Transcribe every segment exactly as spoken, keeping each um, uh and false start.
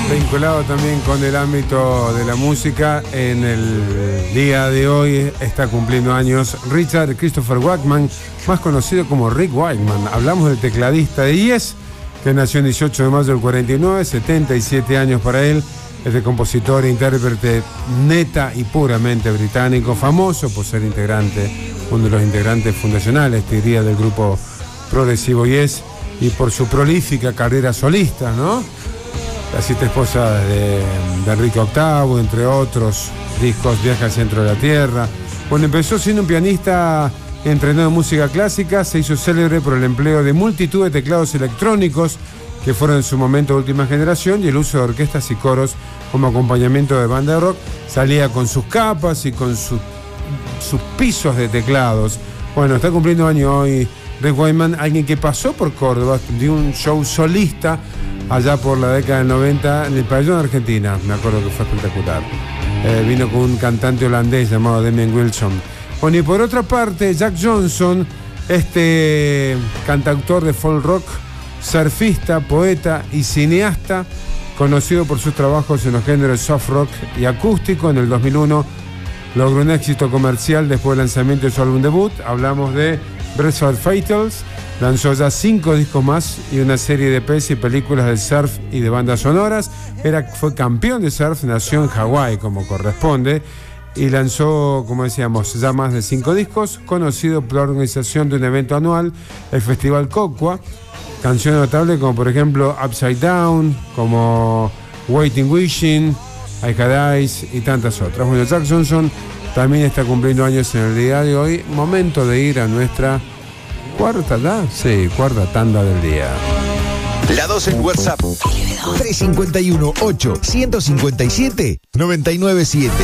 Vinculado también con el ámbito de la música, en el día de hoy está cumpliendo años Richard Christopher Wakeman, más conocido como Rick Wakeman. Hablamos del tecladista de Yes, que nació el dieciocho de mayo del cuarenta y nueve, setenta y siete años para él. Este compositor e intérprete neta y puramente británico, famoso por ser integrante, uno de los integrantes fundacionales, te diría, del grupo progresivo Yes, y por su prolífica carrera solista, ¿no? Las siete esposas de, de Enrique octavo, entre otros discos, Viaje al centro de la Tierra. Cuando empezó siendo un pianista entrenado en música clásica, se hizo célebre por el empleo de multitud de teclados electrónicos que fueron en su momento de última generación, y el uso de orquestas y coros como acompañamiento de banda de rock. Salía con sus capas y con su, sus pisos de teclados. Bueno, está cumpliendo año hoy Rick Wakeman, alguien que pasó por Córdoba, dio un show solista allá por la década del noventa en el pabellón de Argentina. Me acuerdo que fue espectacular. Eh, vino con un cantante holandés llamado Damian Wilson. Bueno, y por otra parte, Jack Johnson, este cantautor de folk rock, surfista, poeta y cineasta, conocido por sus trabajos en los géneros soft rock y acústico. En el dos mil uno logró un éxito comercial después del lanzamiento de su álbum debut. Hablamos de Breakfast Fatals. Lanzó ya cinco discos más y una serie de E Pes y películas de surf y de bandas sonoras. Era, fue campeón de surf, nació en Hawái como corresponde, y lanzó, como decíamos, ya más de cinco discos, conocido por la organización de un evento anual, el Festival Cocua. Canciones notables como por ejemplo Upside Down, como Waiting Wishing, I Had Eyes y tantas otras. Bueno, Jack Johnson también está cumpliendo años en el día de hoy. Momento de ir a nuestra cuarta, ¿da? Sí, cuarta tanda del día. La dos en WhatsApp. tres cinco uno, ocho, uno cinco siete, nueve nueve siete.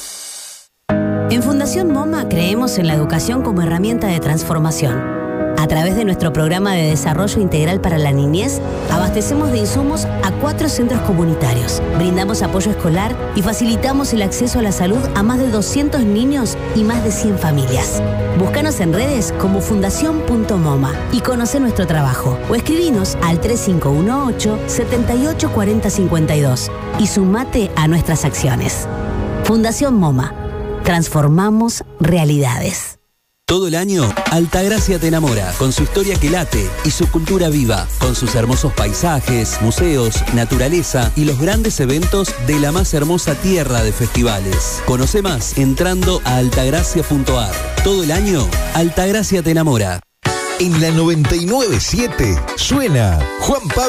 En Fundación MoMA creemos en la educación como herramienta de transformación. A través de nuestro programa de desarrollo integral para la niñez, abastecemos de insumos a cuatro centros comunitarios, brindamos apoyo escolar y facilitamos el acceso a la salud a más de doscientos niños y más de cien familias. Búscanos en redes como fundación punto moma y conoce nuestro trabajo, o escribinos al tres cinco uno ocho, siete ocho cuatro cero cinco dos y sumate a nuestras acciones. Fundación MoMA. Transformamos realidades. Todo el año, Altagracia te enamora, con su historia que late y su cultura viva, con sus hermosos paisajes, museos, naturaleza y los grandes eventos de la más hermosa tierra de festivales. Conoce más entrando a altagracia punto ar. Todo el año, Altagracia te enamora. En la noventa y nueve punto siete suena Juan Pablo